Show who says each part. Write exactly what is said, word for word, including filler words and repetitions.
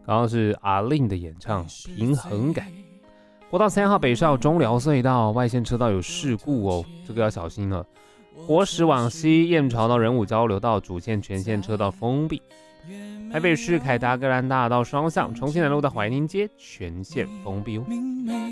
Speaker 1: 刚刚是阿令的演唱《平衡感》。国道三号北上中寮隧道外线车道有事故哦，这个要小心了。国十往西燕巢到仁武交流道主线全线车道封闭。台北市凯达格兰大道双向重庆南路的怀宁街全线封闭哦。